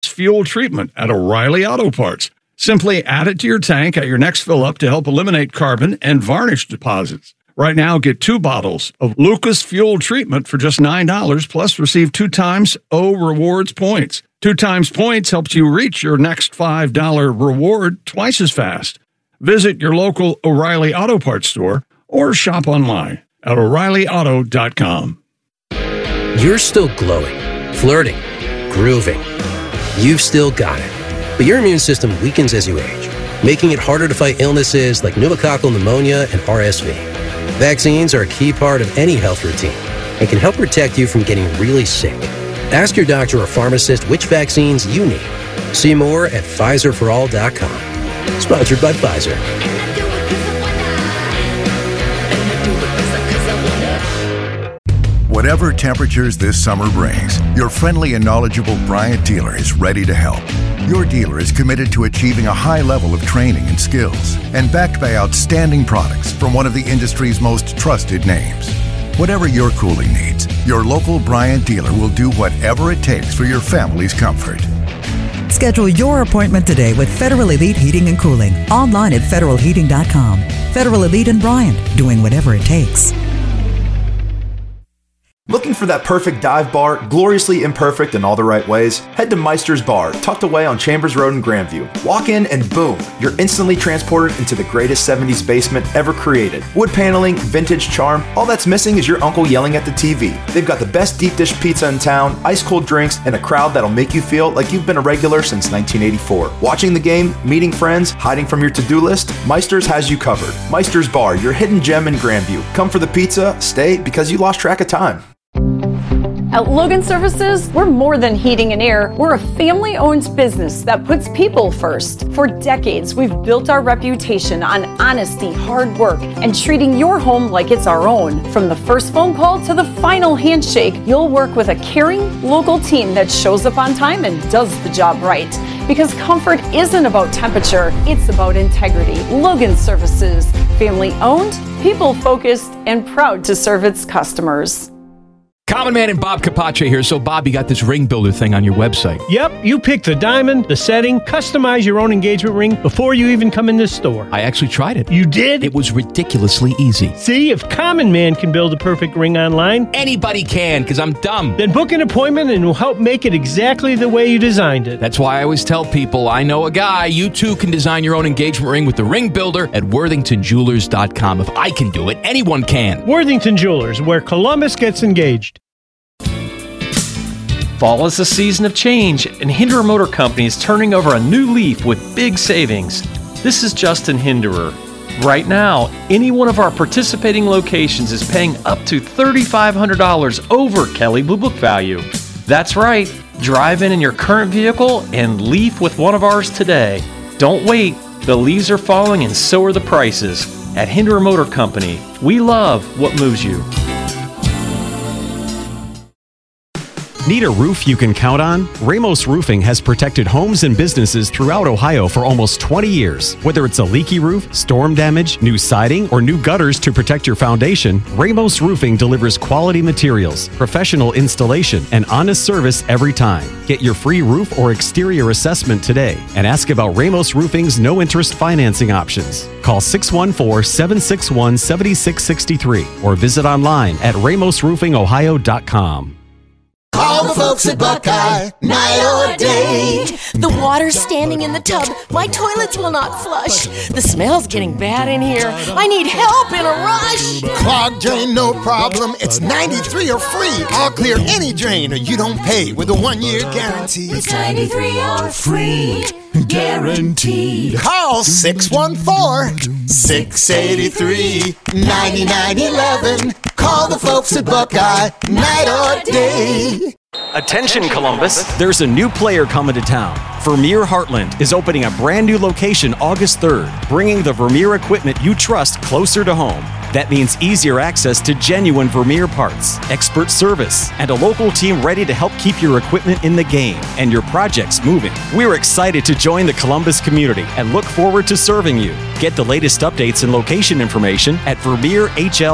fuel treatment at O'Reilly Auto Parts. Simply add it to your tank at your next fill-up to help eliminate carbon and varnish deposits. Right now, get 2 bottles of Lucas Fuel Treatment for just $9, plus receive 2 times O Rewards points. 2 times points helps you reach your next $5 reward twice as fast. Visit your local O'Reilly Auto Parts store or shop online at O'ReillyAuto.com. You're still glowing, flirting, grooving. You've still got it. But your immune system weakens as you age, making it harder to fight illnesses like pneumococcal pneumonia and RSV. Vaccines are a key part of any health routine and can help protect you from getting really sick. Ask your doctor or pharmacist which vaccines you need. See more at PfizerForAll.com. Sponsored by Pfizer. Whatever temperatures this summer brings, your friendly and knowledgeable Bryant dealer is ready to help. Your dealer is committed to achieving a high level of training and skills and backed by outstanding products from one of the industry's most trusted names. Whatever your cooling needs, your local Bryant dealer will do whatever it takes for your family's comfort. Schedule your appointment today with Federal Elite Heating and Cooling. Online at federalheating.com. Federal Elite and Bryant, doing whatever it takes. Looking for that perfect dive bar, gloriously imperfect in all the right ways? Head to Meister's Bar, tucked away on Chambers Road in Grandview. Walk in and boom, you're instantly transported into the greatest 70s basement ever created. Wood paneling, vintage charm, all that's missing is your uncle yelling at the TV. They've got the best deep dish pizza in town, ice cold drinks, and a crowd that'll make you feel like you've been a regular since 1984. Watching the game, meeting friends, hiding from your to-do list, Meister's has you covered. Meister's Bar, your hidden gem in Grandview. Come for the pizza, stay because you lost track of time. At Logan Services, we're more than heating and air. We're a family-owned business that puts people first. For decades, we've built our reputation on honesty, hard work, and treating your home like it's our own. From the first phone call to the final handshake, you'll work with a caring, local team that shows up on time and does the job right. Because comfort isn't about temperature, it's about integrity. Logan Services, family-owned, people-focused, and proud to serve its customers. Common Man and Bob Capace here. So, Bob, you got this ring builder thing on your website. Yep, you pick the diamond, the setting, customize your own engagement ring before you even come in this store. I actually tried it. You did? It was ridiculously easy. See, if Common Man can build a perfect ring online, anybody can, because I'm dumb. Then book an appointment and we'll help make it exactly the way you designed it. That's why I always tell people, I know a guy. You too can design your own engagement ring with the ring builder at WorthingtonJewelers.com. If I can do it, anyone can. Worthington Jewelers, where Columbus gets engaged. Fall is a season of change, and Hinderer Motor Company is turning over a new leaf with big savings. This is Justin Hinderer. Right now, any one of our participating locations is paying up to $3,500 over Kelley Blue Book value. That's right, drive in your current vehicle and leaf with one of ours today. Don't wait, the leaves are falling and so are the prices. At Hinderer Motor Company, we love what moves you. Need a roof you can count on? Ramos Roofing has protected homes and businesses throughout Ohio for almost 20 years. Whether it's a leaky roof, storm damage, new siding, or new gutters to protect your foundation, Ramos Roofing delivers quality materials, professional installation, and honest service every time. Get your free roof or exterior assessment today and ask about Ramos Roofing's no-interest financing options. Call 614-761-7663 or visit online at ramosroofingohio.com. Call the folks at Buckeye, night or day. The water's standing in the tub. My toilets will not flush. The smell's getting bad in here. I need help in a rush. Clogged drain, no problem. It's 93 or free. I'll clear any drain or you don't pay with a 1-year guarantee. It's 93 or free. Guaranteed. Call 614-683-9911. Call the folks at Buckeye, night or day. Attention Columbus, there's a new player coming to town. Vermeer Heartland is opening a brand new location August 3rd, bringing the Vermeer equipment you trust closer to home. That means easier access to genuine Vermeer parts, expert service, and a local team ready to help keep your equipment in the game and your projects moving. We're excited to join the Columbus community and look forward to serving you. Get the latest updates and location information at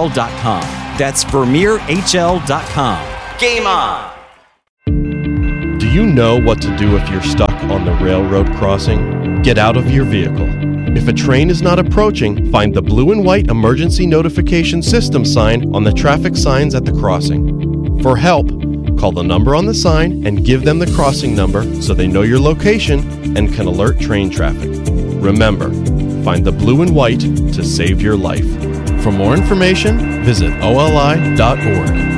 VermeerHL.com. That's VermeerHL.com. Game on! Do you know what to do if you're stuck on the railroad crossing? Get out of your vehicle. If a train is not approaching, find the blue and white emergency notification system sign on the traffic signs at the crossing. For help, call the number on the sign and give them the crossing number so they know your location and can alert train traffic. Remember, find the blue and white to save your life. For more information, visit oli.org.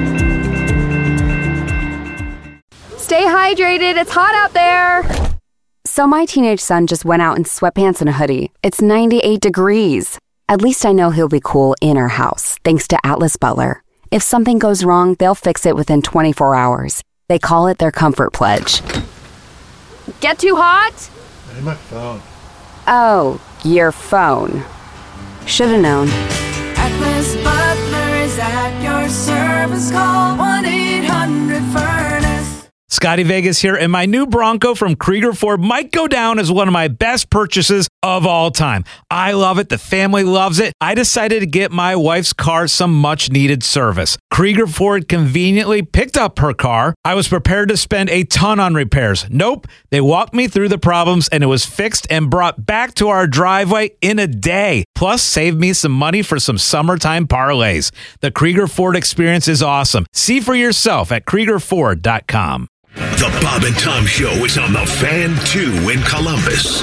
Stay hydrated. It's hot out there. So my teenage son just went out in sweatpants and a hoodie. It's 98 degrees. At least I know he'll be cool in our house, thanks to Atlas Butler. If something goes wrong, they'll fix it within 24 hours. They call it their comfort pledge. Get too hot? Hey, my phone. Oh, your phone. Should've known. Atlas Butler is at your service. Call 1-800-FURNACE. Scotty Vegas here, and my new Bronco from Krieger Ford might go down as one of my best purchases of all time. I love it. The family loves it. I decided to get my wife's car some much-needed service. Krieger Ford conveniently picked up her car. I was prepared to spend a ton on repairs. Nope. They walked me through the problems, and it was fixed and brought back to our driveway in a day. Plus, saved me some money for some summertime parlays. The Krieger Ford experience is awesome. See for yourself at KriegerFord.com. The Bob and Tom Show is on the Fan 2 in Columbus.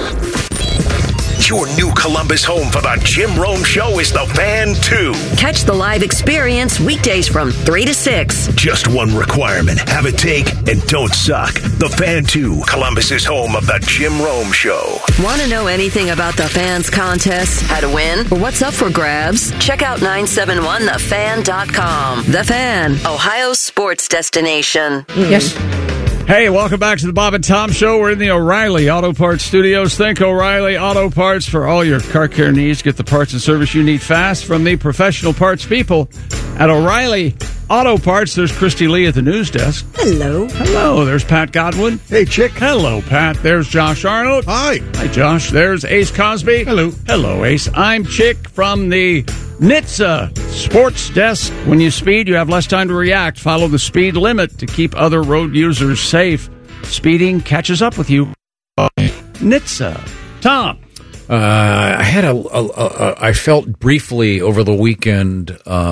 Your new Columbus home for the Jim Rome Show is the Fan 2. Catch the live experience weekdays from 3 to 6. Just one requirement. Have a take and don't suck. The Fan 2, Columbus's home of the Jim Rome Show. Want to know anything about the Fans contest, how to win, or what's up for grabs? Check out 971thefan.com. The Fan, Ohio's sports destination. Yes. Hey, welcome back to the Bob and Tom Show. We're in the O'Reilly Auto Parts Studios. Think O'Reilly Auto Parts for all your car care needs. Get the parts and service you need fast from the professional parts people at O'Reilly Auto Parts. There's Christy Lee at the news desk. Hello. Hello. There's Pat Godwin. Hey, Chick. Hello, Pat. There's Josh Arnold. Hi. Hi, Josh. There's Ace Cosby. Hello. Hello, Ace. I'm Chick from the NHTSA Sports Desk. When you speed, you have less time to react. Follow the speed limit to keep other road users safe. Speeding catches up with you. NHTSA. Tom. I had I felt briefly over the weekend I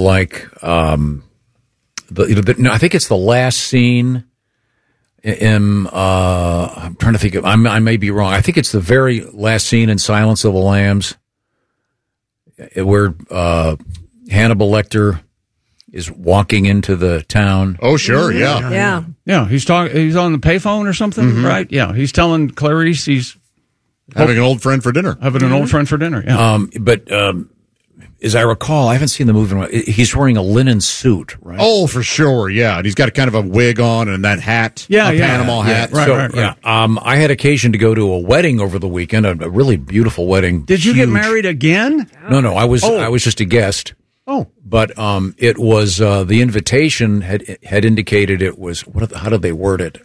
think it's the last scene in I'm trying to think of, I may be wrong. I think it's the very last scene in Silence of the Lambs where Hannibal Lecter is walking into the town. Oh, sure, yeah. Yeah, he's on the payphone or something, right? Yeah, he's telling Clarice he's having an old friend for dinner. Yeah. But as I recall, I haven't seen the movie in a while. He's wearing a linen suit, right? Oh, for sure, yeah. And he's got kind of a wig on and that hat, Panama hat. Right. I had occasion to go to a wedding over the weekend, a really beautiful wedding. Did you get married again? No, I was just a guest. Oh, but it was the invitation had indicated it was how did they word it?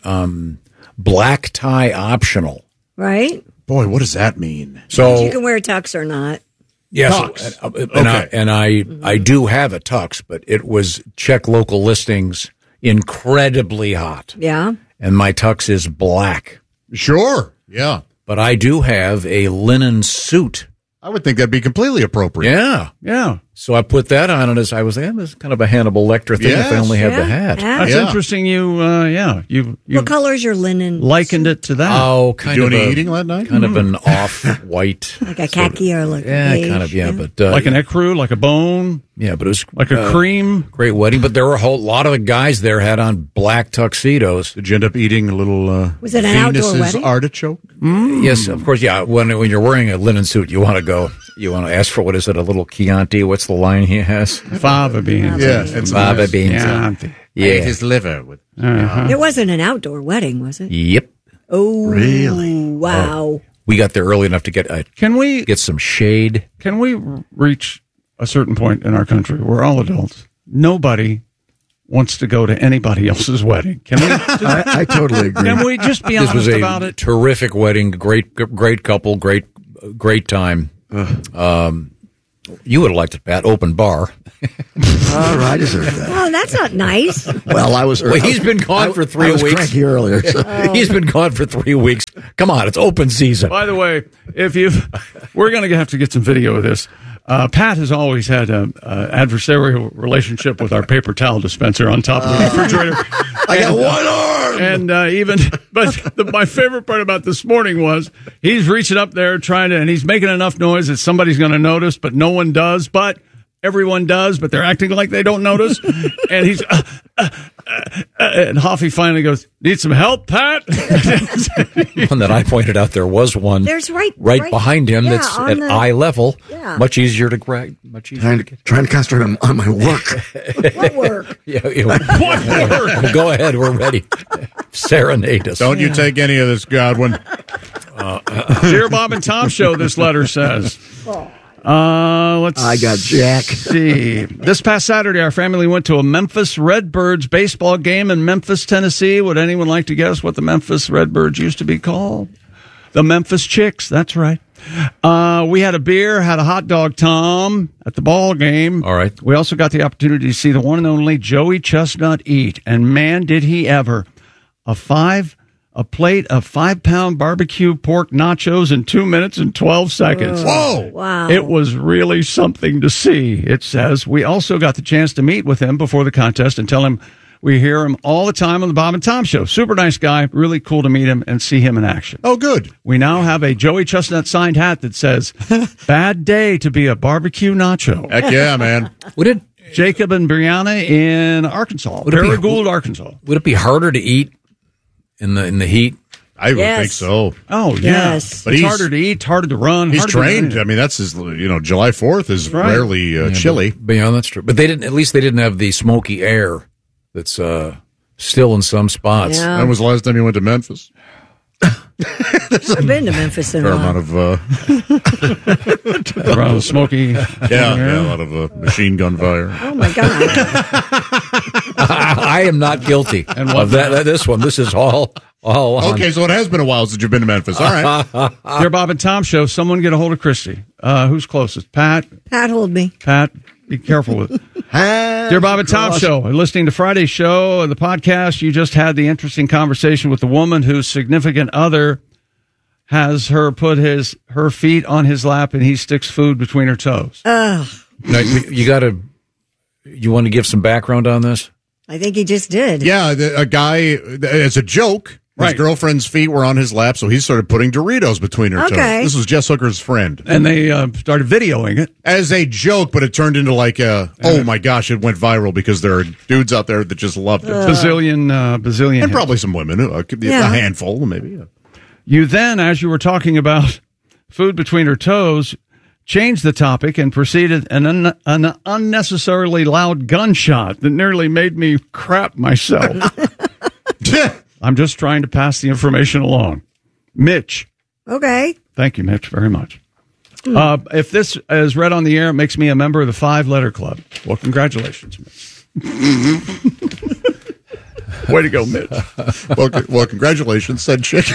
Black tie optional, right? Boy, what does that mean? So you can wear a tux or not. Yes, tux. I do have a tux, but it was check local listings, incredibly hot. Yeah, and my tux is black. Sure, yeah, but I do have a linen suit. I would think that'd be completely appropriate. Yeah. So I put that on, and I was this is kind of a Hannibal Lecter thing if I only had the hat. That's interesting. You what color is your linen? Likened it to that. Oh, kind of eating that night? Kind of an off-white. Like a khaki or like beige, kind of, but... like an ecru, like a bone? Yeah, but it was... Like a cream? Great wedding, but there were a whole lot of the guys there had on black tuxedos. Did you end up eating a little... was it an outdoor wedding? Artichoke? Yes, of course, yeah. When you're wearing a linen suit, you want to ask for, what is it, a little Chianti? What's the line he has? Fava beans. Yes. Fava beans. Chianti. Yeah. Ate his liver. It wasn't an outdoor wedding, was it? Yep. Oh, really? Wow. We got there early enough to get some shade. Can we reach a certain point in our country? We're all adults. Nobody wants to go to anybody else's wedding. Can we? I totally agree. Can we just be honest about it? Terrific wedding. Great couple. Great time. You would have liked it, Pat. Open bar. All right, I deserve that. Oh, that's not nice. Well, he's been gone for 3 weeks. I was cranky earlier. So. He's been gone for 3 weeks. Come on, it's open season. By the way, we're going to have to get some video of this. Pat has always had an adversarial relationship with our paper towel dispenser on top of the refrigerator. I got one arm. But my favorite part about this morning was he's reaching up there and he's making enough noise that somebody's going to notice, but no one does. But everyone does, but they're acting like they don't notice. And he's and Hoffy finally goes, "Need some help, Pat?" One that I pointed out, there was one. There's right behind him that's at eye level. Yeah. Much easier to grab. Much easier to get. Trying to concentrate on my work. What work? What work? Go ahead, we're ready. Serenade us. Don't you take any of this, Godwin. Dear Bob and Tom Show, this letter says. I got Jack. See. This past Saturday, our family went to a Memphis Redbirds baseball game in Memphis, Tennessee. Would anyone like to guess what the Memphis Redbirds used to be called? The Memphis Chicks. That's right. We had a beer, had a hot dog, Tom, at the ball game. All right. We also got the opportunity to see the one and only Joey Chestnut eat. And man, did he ever. A plate of 5-pound barbecue pork nachos in 2 minutes and 12 seconds. Whoa! Wow. It was really something to see, it says. We also got the chance to meet with him before the contest and tell him we hear him all the time on the Bob and Tom Show. Super nice guy. Really cool to meet him and see him in action. Oh, good. We now have a Joey Chestnut signed hat that says, "Bad day to be a barbecue nacho." Heck yeah, man. Would it? Jacob and Brianna in Arkansas. Paragould, Arkansas. Would it be harder to eat in the heat? I would think so. Oh, yeah. Yes. But it's harder to eat, harder to run. He's harder to trained. do I mean, that's his, July 4th is right. rarely chilly. But, that's true. But at least they didn't have the smoky air that's still in some spots. Yeah. When was the last time you went to Memphis? I've been to Memphis in Fair a while. amount of around smoky. Yeah, a lot of machine gun fire. Oh my God! I am not guilty of that. This is all on. Okay, so it has been a while since you've been to Memphis. All right. Dear Bob and Tom Show, someone get a hold of Christy. Who's closest? Pat? Pat, hold me. Pat, be careful with it. Dear Bob and Tom Show, listening to Friday's show, the podcast, you just had the interesting conversation with the woman whose significant other has her put her feet on his lap and he sticks food between her toes. Now, you want to give some background on this? I think he just did. Yeah, a guy, as a joke, his girlfriend's feet were on his lap, so he started putting Doritos between her toes. This was Jess Hooker's friend. And they started videoing it. As a joke, but it turned into like oh my gosh, it went viral because there are dudes out there that just loved it. Bazillion. And hits. probably some women, a handful maybe. You then, as you were talking about food between her toes, changed the topic and proceeded an unnecessarily loud gunshot that nearly made me crap myself. I'm just trying to pass the information along. Mitch. Okay. Thank you, Mitch, very much. If this is read on the air, it makes me a member of the 5-letter club. Well, congratulations, Mitch. Way to go, Mitch. Well, congratulations, said chick.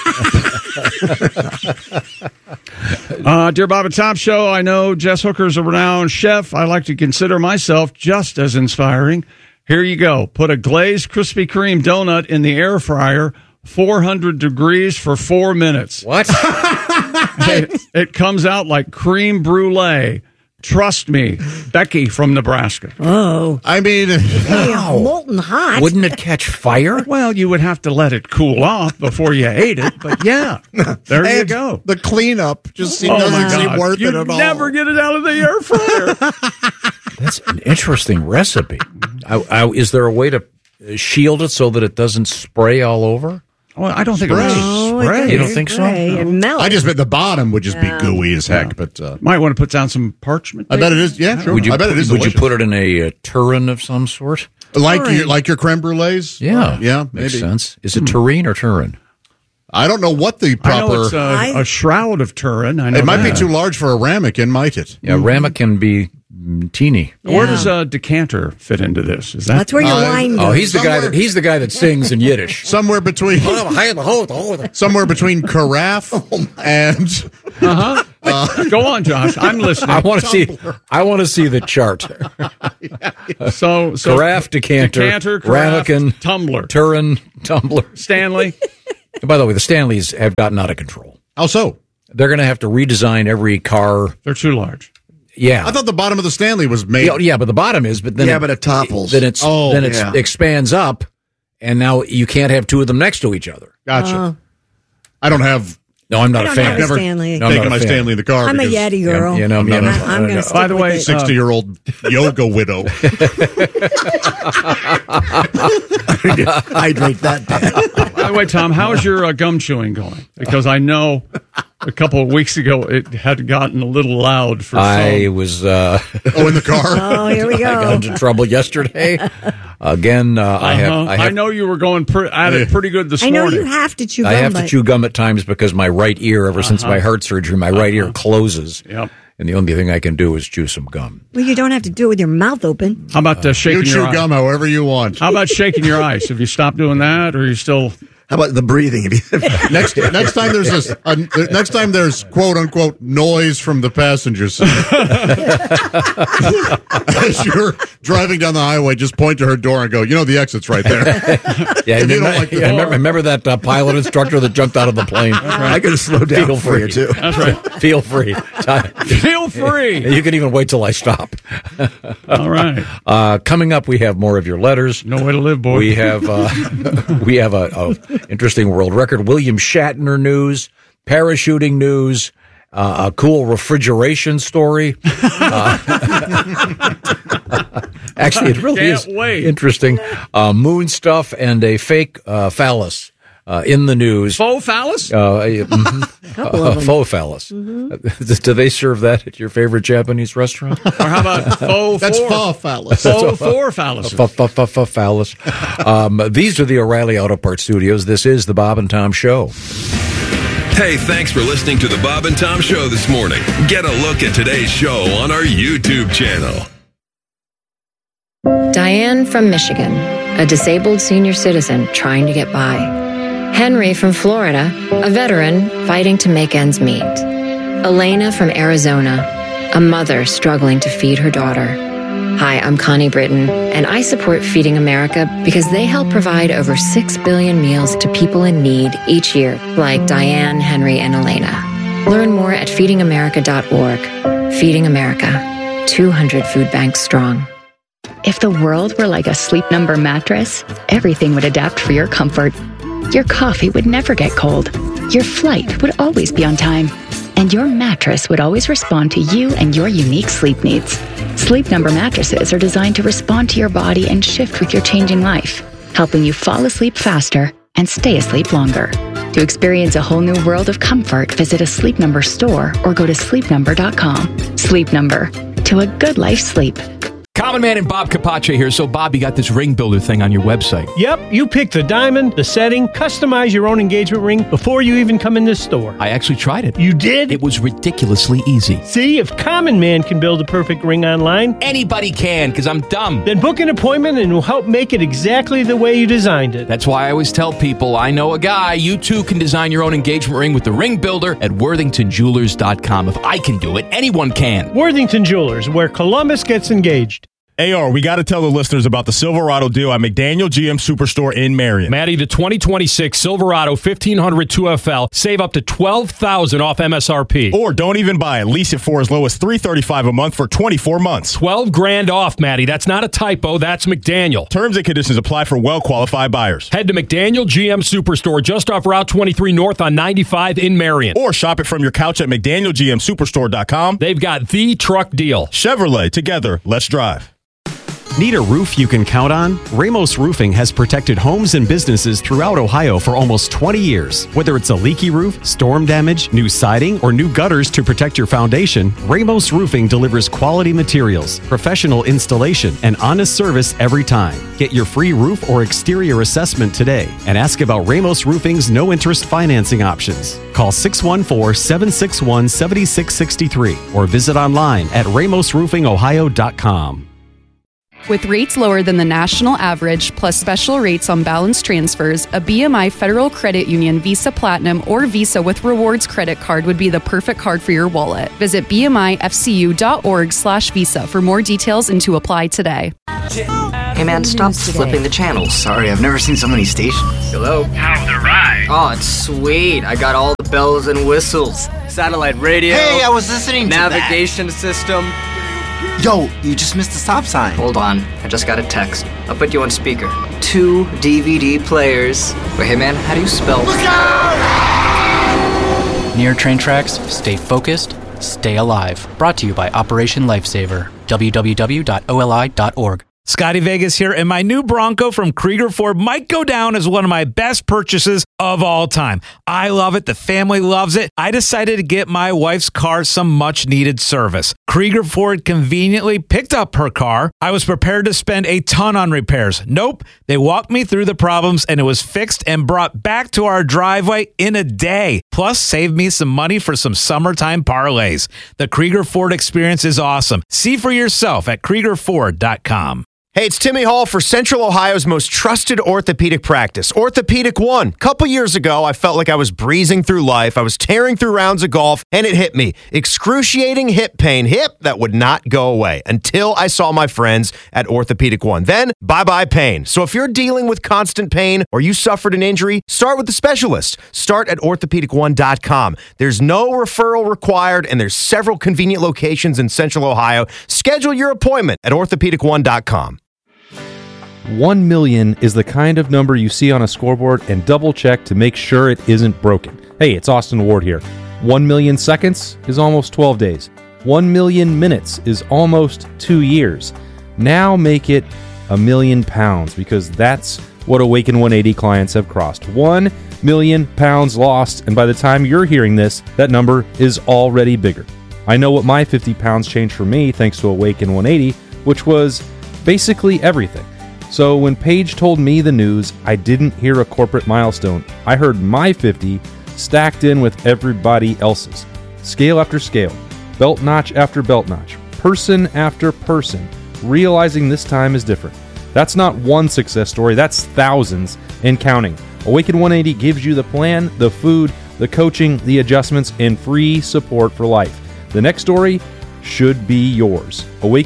Dear Bob and Tom Show, I know Jess Hooker's a renowned chef. I like to consider myself just as inspiring. Here you go. Put a glazed Krispy Kreme donut in the air fryer, 400 degrees for 4 minutes. What? It comes out like creme brulee. Trust me, Becky from Nebraska. Oh. I mean, molten hot. Wouldn't it catch fire? Well, you would have to let it cool off before you ate it, but yeah, there you go. The cleanup just doesn't seem worth it at all. You never get it out of the air fryer. That's an interesting recipe. Is there a way to shield it so that it doesn't spray all over? Well, I don't think it would spray. You don't think so? It melts. I just bet the bottom would just be gooey as heck. But might want to put down some parchment. I bet it is. Yeah, sure. I bet it is. Would you delicious. put it in a tureen of some sort? Like your creme brulees? Yeah, yeah, makes maybe. sense. Is it tureen or tureen? I don't know what the proper. I know it's a shroud of tureen. I know it might be too large for a ramekin, might it? Yeah, ramekin be teeny. Yeah. Where does a decanter fit into this? Is that that's where your wine goes? Oh, he's the guy that sings in Yiddish. Somewhere between carafe and Go on, Josh. I'm listening. I want to see the chart. So Carafe, decanter, ramekin, tumbler, Turin, tumbler, Stanley. And by the way, the Stanleys have gotten out of control. How so? They're going to have to redesign every car. They're too large. Yeah, I thought the bottom of the Stanley was made. Yeah, but the bottom is. But then but it topples. Then it expands up, and now you can't have two of them next to each other. Gotcha. I don't have. No, I'm not a fan. I've never Stanley. taken my Stanley in the car. I'm a Yeti girl. I'm going to stick By the way, 60-year-old yoga widow. Hydrate that down. By the way, Tom, how's your gum chewing going? Because I know a couple of weeks ago it had gotten a little loud for I was in the car. Oh, here we go. I got into trouble yesterday. Again, I know you were going at it pretty good this morning. I know you have to chew gum. I have to chew gum at times because my right ear, ever since my heart surgery, my right ear closes. Yep. And the only thing I can do is chew some gum. Well, you don't have to do it with your mouth open. How about shaking you your chew eyes? gum however you want. How about shaking your eyes? Have you stopped doing that, or are you still? How about the breathing? Next time next time there's quote unquote noise from the passenger seat. As you're driving down the highway, just point to her door and go, the exit's right there. Yeah, remember that pilot instructor that jumped out of the plane? I could have slowed down Feel for free. you too. That's right. Feel free. Feel free. You can even wait till I stop. All right. Coming up, we have more of your letters. No way to live, boy. We have a interesting world record. William Shatner news, parachuting news, a cool refrigeration story. Actually, it really is interesting. Moon stuff and a fake phallus in the news. Faux phallus? Faux phallus. Mm-hmm. Do they serve that at your favorite Japanese restaurant? Or how about faux That's faux phallus. Faux four phallus. Phallus. These are the O'Reilly Auto Parts Studios. This is the Bob and Tom Show. Hey, thanks for listening to the Bob and Tom Show this morning. Get a look at today's show on our YouTube channel. Diane from Michigan, a disabled senior citizen trying to get by. Henry from Florida, a veteran fighting to make ends meet. Elena from Arizona, a mother struggling to feed her daughter. Hi, I'm Connie Britton, and I support Feeding America because they help provide over 6 billion meals to people in need each year, like Diane, Henry, and Elena. Learn more at feedingamerica.org. Feeding America, 200 food banks strong. If the world were like a Sleep Number mattress, everything would adapt for your comfort. Your coffee would never get cold. Your flight would always be on time. And your mattress would always respond to you and your unique sleep needs. Sleep Number mattresses are designed to respond to your body and shift with your changing life, helping you fall asleep faster and stay asleep longer. To experience a whole new world of comfort, visit a Sleep Number store or go to sleepnumber.com. Sleep Number. To a good life sleep. Common Man and Bob Capace here. So, Bob, you got this ring builder thing on your website. Yep, you pick the diamond, the setting, customize your own engagement ring before you even come in this store. I actually tried it. You did? It was ridiculously easy. See, if Common Man can build a perfect ring online, anybody can, because I'm dumb. Then book an appointment and we'll help make it exactly the way you designed it. That's why I always tell people, I know a guy. You too can design your own engagement ring with the ring builder at worthingtonjewelers.com. If I can do it, anyone can. Worthington Jewelers, where Columbus gets engaged. AR, we got to tell the listeners about the Silverado deal at McDaniel GM Superstore in Marion. Matty, the 2026 Silverado 1500 2FL, save up to $12,000 off MSRP. Or don't even buy it. Lease it for as low as $335 a month for 24 months. $12,000 off, Matty. That's not a typo. That's McDaniel. Terms and conditions apply for well-qualified buyers. Head to McDaniel GM Superstore just off Route 23 North on 95 in Marion. Or shop it from your couch at McDanielGMSuperstore.com. They've got the truck deal. Chevrolet, together, let's drive. Need a roof you can count on? Ramos Roofing has protected homes and businesses throughout Ohio for almost 20 years. Whether it's a leaky roof, storm damage, new siding, or new gutters to protect your foundation, Ramos Roofing delivers quality materials, professional installation, and honest service every time. Get your free roof or exterior assessment today and ask about Ramos Roofing's no-interest financing options. Call 614-761-7663 or visit online at ramosroofingohio.com. With rates lower than the national average, plus special rates on balance transfers, a BMI Federal Credit Union Visa Platinum or Visa with Rewards credit card would be the perfect card for your wallet. Visit bmifcu.org/visa for more details and to apply today. Hey man, stop flipping the channels. Sorry, I've never seen so many stations. Hello? How's the ride? Oh, it's sweet. I got all the bells and whistles. Satellite radio. Hey, I was listening to navigation system. Yo, you just missed the stop sign. Hold on, I just got a text. I'll put you on speaker. 2 DVD players. Wait, hey man, how do you spell? Look out! Near train tracks, stay focused, stay alive. Brought to you by Operation Lifesaver. www.oli.org. Scotty Vegas here, and my new Bronco from Krieger Ford might go down as one of my best purchases of all time. I love it. The family loves it. I decided to get my wife's car some much-needed service. Krieger Ford conveniently picked up her car. I was prepared to spend a ton on repairs. Nope. They walked me through the problems, and it was fixed and brought back to our driveway in a day. Plus, saved me some money for some summertime parlays. The Krieger Ford experience is awesome. See for yourself at KriegerFord.com. Hey, it's Timmy Hall for Central Ohio's most trusted orthopedic practice, Orthopedic One. A couple years ago, I felt like I was breezing through life. I was tearing through rounds of golf, and it hit me. Excruciating hip pain. Hip that would not go away until I saw my friends at Orthopedic One. Then, bye-bye pain. So if you're dealing with constant pain or you suffered an injury, start with the specialist. Start at orthopedic1.com. There's no referral required, and there's several convenient locations in Central Ohio. Schedule your appointment at orthopedic1.com. 1 million is the kind of number you see on a scoreboard and double check to make sure it isn't broken. Hey, it's Austin Ward here. 1 million seconds is almost 12 days. 1 million minutes is almost 2 years. Now make it £1 million, because that's what Awaken 180 clients have crossed. 1 million pounds lost, and by the time you're hearing this, that number is already bigger. I know what my 50 pounds changed for me thanks to Awaken 180, which was basically everything. So when Paige told me the news, I didn't hear a corporate milestone. I heard my 50 stacked in with everybody else's. Scale after scale, belt notch after belt notch, person after person, realizing this time is different. That's not one success story, that's thousands and counting. Awaken 180 gives you the plan, the food, the coaching, the adjustments, and free support for life. The next story should be yours.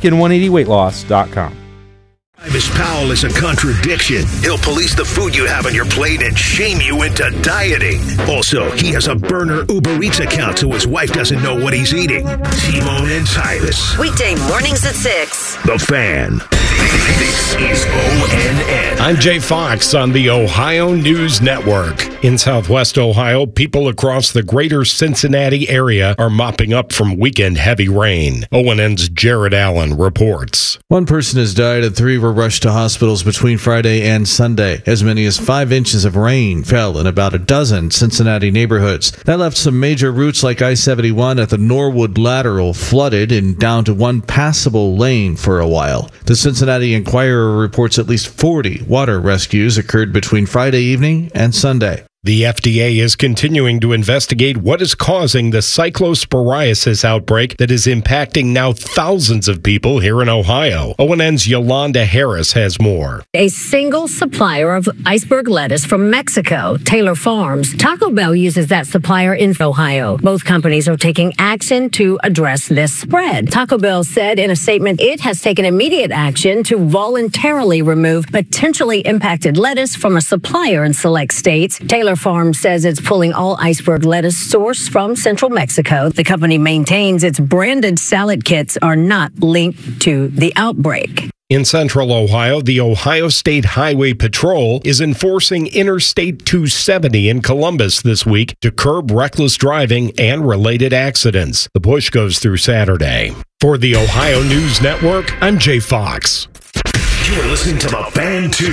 Awaken180weightloss.com. Travis Powell is a contradiction. He'll police the food you have on your plate and shame you into dieting. Also, he has a burner Uber Eats account so his wife doesn't know what he's eating. Timon and Silas. Weekday mornings at 6. The Fan. This is ONN. I'm Jay Fox on the Ohio News Network. In Southwest Ohio, people across the greater Cincinnati area are mopping up from weekend heavy rain. ONN's Jared Allen reports. One person has died and 3 were rushed to hospitals between Friday and Sunday. As many as 5 inches of rain fell in about a dozen Cincinnati neighborhoods. That left some major routes like I-71 at the Norwood Lateral flooded and down to one passable lane for a while. The Cincinnati Enquirer reports at least 40 water rescues occurred between Friday evening and Sunday. The FDA is continuing to investigate what is causing the cyclosporiasis outbreak that is impacting now thousands of people here in Ohio. ONN's Yolanda Harris has more. A single supplier of iceberg lettuce from Mexico, Taylor Farms. Taco Bell uses that supplier in Ohio. Both companies are taking action to address this spread. Taco Bell said in a statement it has taken immediate action to voluntarily remove potentially impacted lettuce from a supplier in select states. Taylor Farms says it's pulling all iceberg lettuce sourced from central Mexico. The company maintains its branded salad kits are not linked to the outbreak. In central Ohio, the Ohio State Highway Patrol is enforcing Interstate 270 in Columbus this week to curb reckless driving and related accidents. The push goes through Saturday. For the Ohio News Network, I'm Jay Fox. You're listening to The Fan 2.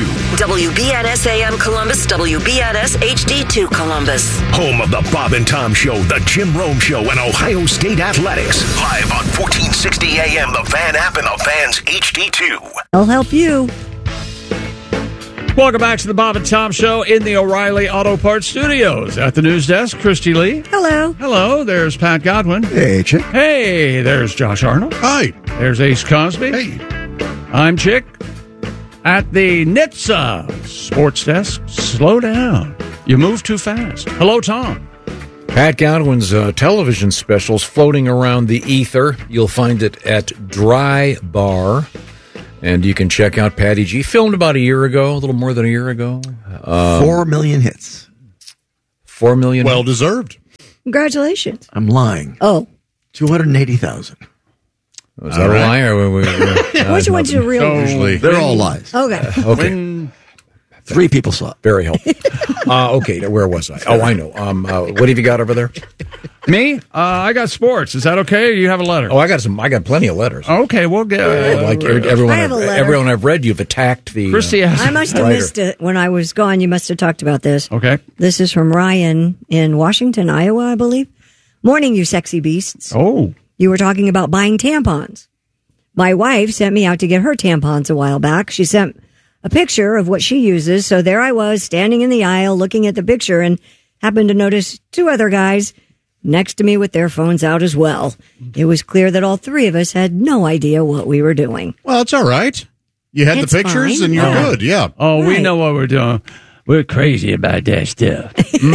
WBNS AM Columbus, WBNS HD2 Columbus. Home of the Bob and Tom Show, the Jim Rome Show, and Ohio State Athletics. Live on 1460 AM, the Fan app, and the Fan's HD2. I'll help you. Welcome back to the Bob and Tom Show in the O'Reilly Auto Parts Studios. At the news desk, Christy Lee. Hello. Hello. There's Pat Godwin. Hey, Chick. Hey, there's Josh Arnold. Hi. There's Ace Cosby. Hey. I'm Chick at the NHTSA Sports Desk. Slow down. You move too fast. Hello, Tom. Pat Godwin's television specials floating around the ether. You'll find it at Dry Bar. And you can check out Patty G. Filmed about a year ago, a little more than a year ago. 4 million hits. 4 million. Well deserved. Congratulations. I'm lying. Oh. 280,000. Was that a lie? Or Which one's your real one? Usually. They're all lies. Okay. Okay. 3 people saw it. Very helpful. Okay, where was I? Oh, I know. What have you got over there? Me? I got sports. Is that okay? Or you have a letter? Oh, I got plenty of letters. Okay, we'll get like everyone. I have a letter. Everyone I've read, you've attacked the. Christy has I must have missed it when I was gone. You must have talked about this. Okay. This is from Ryan in Washington, Iowa, I believe. Morning, you sexy beasts. Oh. You were talking about buying tampons. My wife sent me out to get her tampons a while back. She sent a picture of what she uses. So there I was standing in the aisle looking at the picture and happened to notice 2 other guys next to me with their phones out as well. It was clear that all 3 of us had no idea what we were doing. Well, it's all right. You had It's the pictures fine. and you're good. Yeah. Oh, we Right. know what we're doing. We're crazy about that stuff.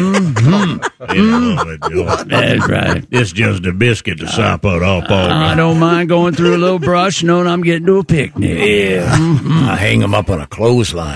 That's right. It's just a biscuit to sop it up all I don't mind going through a little brush knowing I'm getting to a picnic. Yeah. I hang them up on a clothesline.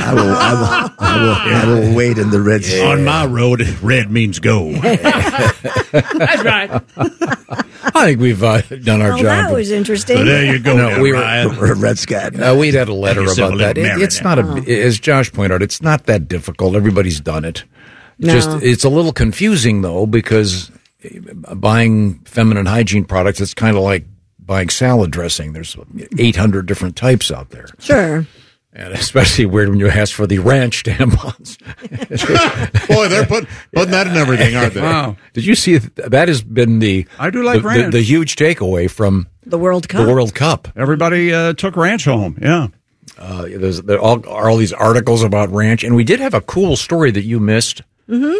I will wait in the red sea. On my road, red means go. That's right. I think we've done our Oh, job. that was interesting. So there you go. No, we were We're a red scat. we'd had a letter Have yourself about a little that. It's marionette. not as Josh pointed out, it's not that difficult. Everybody's done it. No. It's a little confusing though because buying feminine hygiene products, it's kind of like buying salad dressing. There's 800 different types out there. Sure. And especially weird when you ask for the ranch tampons. Boy, they're putting that in everything, aren't they? Wow. Did you see that has been the I do like the ranch. huge takeaway from The World Cup. the World Cup? Everybody took ranch home. Yeah. There are all these articles about ranch, and we did have a cool story that you missed. Mm-hmm.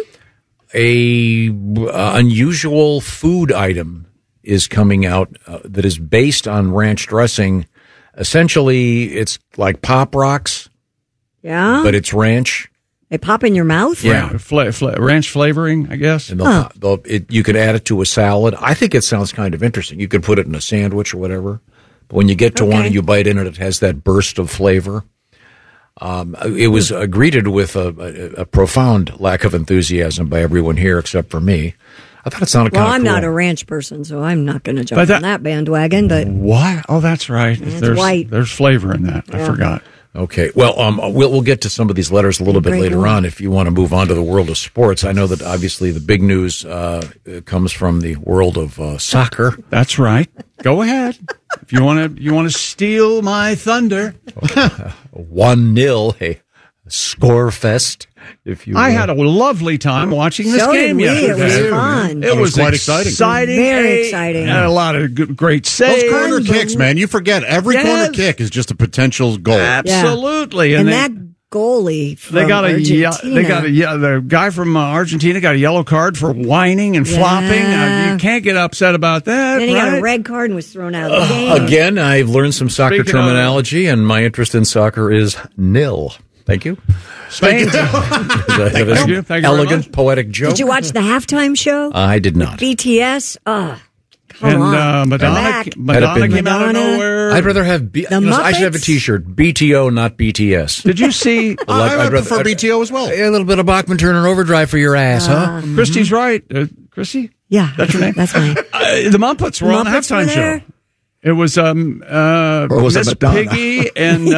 A unusual food item is coming out that is based on ranch dressing. Essentially, it's like Pop Rocks, Yeah. but it's ranch. They pop in your mouth? Yeah. Ranch flavoring, I guess. And you could add it to a salad. I think it sounds kind of interesting. You could put it in a sandwich or whatever. But when you get to one and you bite in it, it has that burst of flavor. It was greeted with a profound lack of enthusiasm by everyone here except for me. I thought it sounded kind Well, of I'm cool. not a ranch person, so I'm not going to jump But on that bandwagon. But What? Oh, that's right. It's white. There's flavor in that. I Yeah. forgot. Okay. Well, we'll get to some of these letters a little bit Great later one. on if you want to move on to the world of sports. I know that obviously the big news comes from the world of soccer. That's right. Go ahead. If you want to steal my thunder. 1-0, a score fest, if you will. I had a lovely time watching this So did game we. It yesterday. was fun. It was quite exciting. Very exciting. Had a lot of great saves. Those corner kicks, man. You forget every corner kick is just a potential goal. Absolutely. And they, that goalie from they got Argentina. the guy from Argentina got a yellow card for whining and flopping. Yeah. You can't get upset about that. Then he got right? a red card and was thrown out of the game. Again, I've learned some soccer Speaking of- terminology, and my interest in soccer is nil. Thank you. Spain. That is Thank you very elegant, much. poetic joke. Did you watch the halftime show? I did not. BTS? Come And on. Madonna came out of nowhere. I'd rather have I should have a Muppets? T-shirt. BTO, not BTS. Did you see? I prefer BTO as well. A little bit of Bachman Turner Overdrive for your ass, huh? Christy's right. Christy? Yeah. That's her name? That's mine. The Muppets were on the Muppets were halftime there? show. It was was it Miss Madonna? Piggy and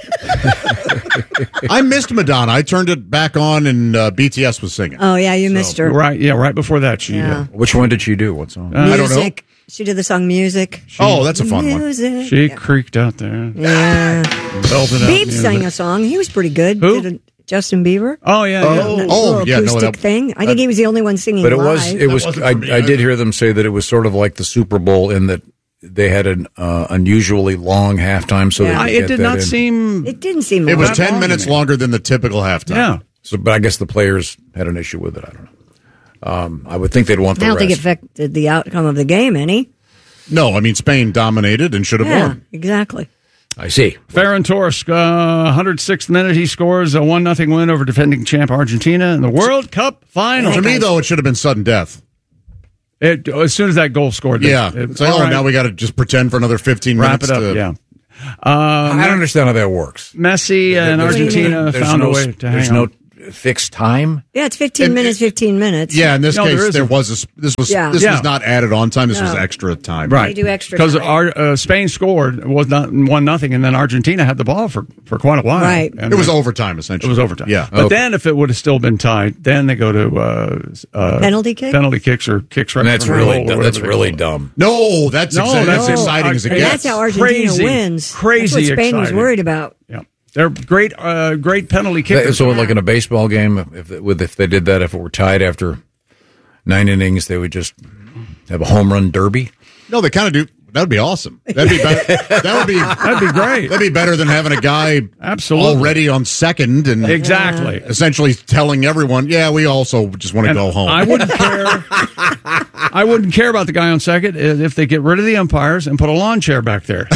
I missed Madonna. I turned it back on and BTS was singing. Oh, yeah, you missed her. right before that she Which one did she do? What song? I don't know. Music. She did the song Music. Oh, that's a fun one. Music. she creaked out there. Yeah. Belted out Beep music. sang a song. He was pretty good. Who? Did Justin Bieber. Oh yeah, That little acoustic thing. I think he was the only one singing But it live. was. I did hear them say that it was sort of like the Super Bowl in that they had an unusually long halftime. So Yeah. they could It get did that not in. seem. It didn't seem It was long. 10 minutes longer than the typical halftime. Yeah. So, but I guess the players had an issue with it. I don't know. I would think they'd want the I don't think it rest. affected the outcome of the game any. No, I mean, Spain dominated and should have Yeah, won. exactly. I see. Ferran Torres, 106th minute, he scores a 1-0 win over defending champ Argentina in the World Cup final. To me, though, it should have been sudden death. As soon as that goal scored. It's like, now we got to just pretend for another 15 minutes. Wrap it up, I don't understand how that works. Messi and Argentina found a way to hang There's on. no fixed time? Yeah, it's 15 minutes, 15 minutes. Yeah, in this case, this was not added on time. This was No. extra time. Right. They do extra Because time. Spain scored, it was not 1-0, and then Argentina had the ball for quite a while. Right. And It was overtime, essentially. It was overtime. Yeah. But then if it would have still been tied, then they go to Penalty kick? penalty kicks or kicks right And that's from the really goal or that's whatever they really call it. dumb. No, that's exciting as it And gets. that's how Argentina wins. Crazy That's what Spain was exciting. worried about. Yeah. They're great penalty kickers. So, like in a baseball game, if they did that, if it were tied after 9 innings, they would just have a home run derby. No, they kind of do. That'd be awesome. That'd be better. That'd be great. That'd be better than having a guy already on second and Exactly. essentially telling everyone, yeah, we also just want to go home. I wouldn't care. I wouldn't care about the guy on second if they get rid of the umpires and put a lawn chair back there.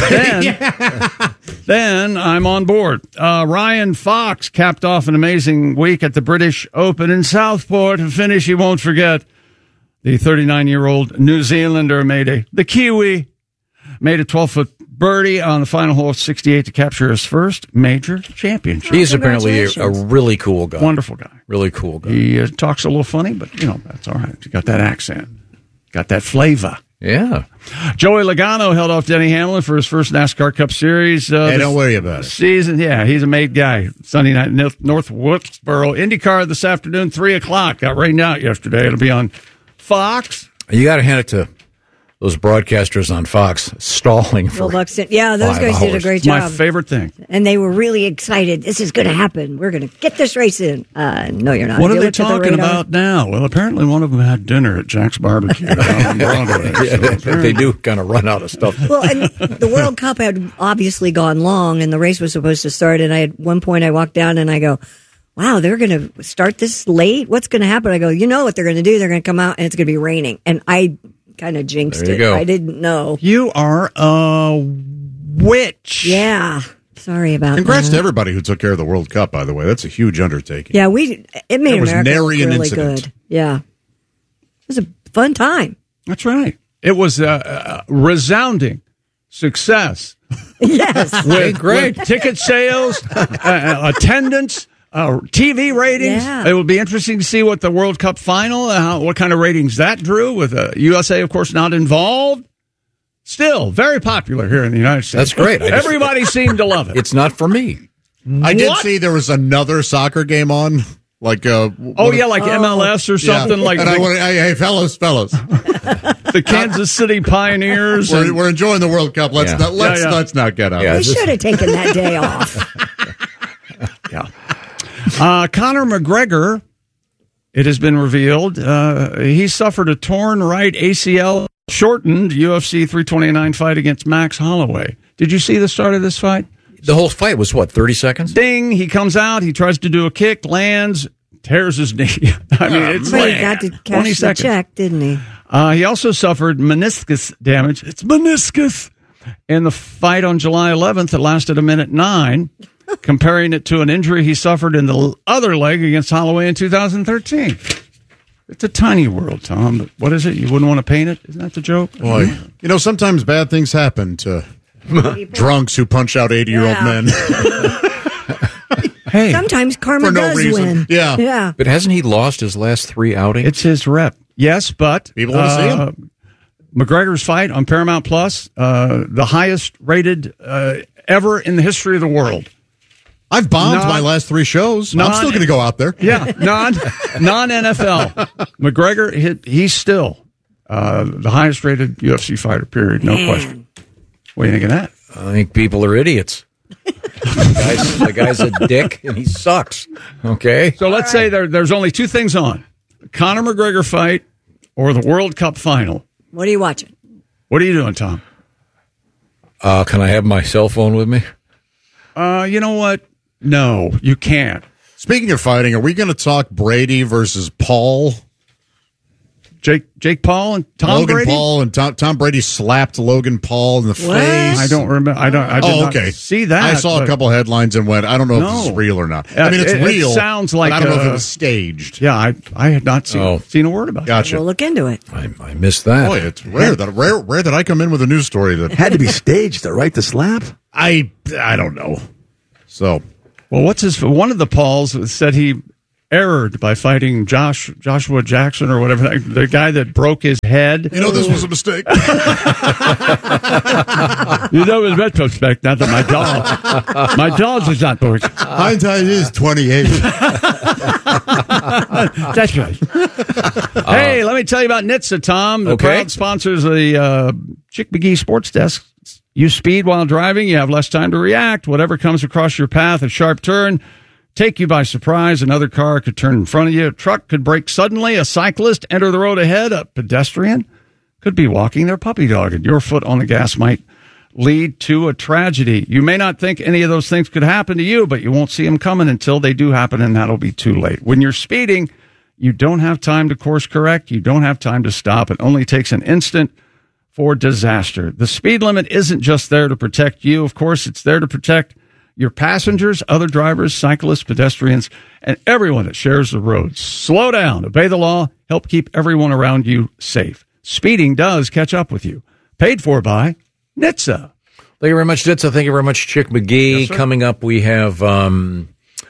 Then I'm on board. Ryan Fox capped off an amazing week at the British Open in Southport. A finish he won't forget. The 39-year-old New Zealander the Kiwi made a 12-foot birdie on the final hole of 68 to capture his first major championship. He's apparently a really cool guy. Wonderful guy. Really cool guy. He talks a little funny, but, that's all right. He's got that accent. Got that flavor. Yeah. Joey Logano held off Denny Hamlin for his first NASCAR Cup Series. Hey, don't worry about it. Season. Yeah, he's a made guy. Sunday night, North Wilkesboro. IndyCar this afternoon, 3 o'clock. Got rained out yesterday. It'll be on Fox. You got to hand it to those broadcasters on Fox stalling for Will Buxton. Yeah, those 5 guys did a hours. great My job. favorite thing. And they were really excited. This is going to happen. We're going to get this race in. No, you're not. What Do are they it to the talking radar. about now? Well, apparently one of them had dinner at Jack's Barbecue down on Broadway. They do kind of run out of stuff. Well, and the World Cup had obviously gone long, and the race was supposed to start. And at one point, I walked down and I go, wow, they're going to start this late? What's going to happen? I go, you know what they're going to do? They're going to come out, and it's going to be raining. And I kind of jinxed There you it. go. I didn't know. You are a witch. Yeah. Sorry about Congrats that. to everybody who took care of the World Cup, by the way. That's a huge undertaking. Yeah, it made There was America nary look an really incident. good. Yeah. It was a fun time. That's right. It was a resounding success. Yes. With ticket sales, attendance, TV ratings. Yeah. It will be interesting to see what the World Cup final, what kind of ratings that drew, with USA, of course, not involved. Still very popular here in the United States. That's great. Everybody seemed to love it. It's not for me. I did see there was another soccer game on. Like like MLS or something like and that. Hey, fellas. The Kansas City Pioneers. We're enjoying the World Cup. Let's not get out. We should have taken that day off. Conor McGregor, it has been revealed, he suffered a torn right ACL, shortened UFC 329 fight against Max Holloway. Did you see the start of this fight? The whole fight was, 30 seconds? Ding, he comes out, he tries to do a kick, lands, tears his knee. I mean, it's But like he got to 20 cash the seconds. check, didn't he? He also suffered meniscus damage. It's meniscus. In the fight on July 11th, it lasted 1:09, comparing it to an injury he suffered in the other leg against Holloway in 2013. It's a tiny world, Tom, but what is it? You wouldn't want to paint it? Isn't that the joke? Boy, sometimes bad things happen to drunks who punch out 80-year-old men. Hey, sometimes karma for no does reason. win. Yeah. But hasn't he lost his last 3 outings? It's his rep. Yes, but people want to see him. McGregor's fight on Paramount Plus, the highest rated ever in the history of the world. I've bombed my last 3 shows. I'm still going to go out there. Yeah, non-NFL. McGregor, he's still the highest rated UFC fighter, period. No question. What do you think of that? I think people are idiots. The guy's a dick, and he sucks. Okay? So let's say there's only 2 things on. Conor McGregor fight or the World Cup final. What are you watching? What are you doing, Tom? Can I have my cell phone with me? You know what? No, you can't. Speaking of fighting, are we going to talk Brady versus Paul? Jake Paul and Tom Logan Brady? Paul and Tom Brady slapped Logan Paul in the face. I don't remember. I did not see that. I saw a couple headlines and went, I don't know if this is real or not. I mean, it's real. It sounds like but I don't know if it was staged. Yeah, I had not seen a word about Gotcha. We'll look into it. I missed that. Boy, it's rare that I come in with a news story that had to be staged, though, right? The slap. I don't know. So, well, one of the Pauls said he erred by fighting Joshua Jackson or whatever, the guy that broke his head. You know, this was a mistake. You know, in retrospect, not that my dog was not broken. Hindsight is 28. That's right. Hey, let me tell you about NHTSA, Tom. The proud sponsors of the Chick McGee Sports Desk. Use speed while driving. You have less time to react. Whatever comes across your path, a sharp turn, take you by surprise. Another car could turn in front of you. A truck could brake suddenly. A cyclist enter the road ahead. A pedestrian could be walking their puppy dog, and your foot on the gas might lead to a tragedy. You may not think any of those things could happen to you, but you won't see them coming until they do happen, and that'll be too late. When you're speeding, you don't have time to course correct. You don't have time to stop. It only takes an instant for disaster. The speed limit isn't just there to protect you. Of course, it's there to protect your passengers, other drivers, cyclists, pedestrians, and everyone that shares the roads. Slow down, obey the law, help keep everyone around you safe. Speeding does catch up with you. Paid for by NHTSA. Thank you very much, NHTSA. Thank you very much, Chick McGee. Yes, coming up, we have an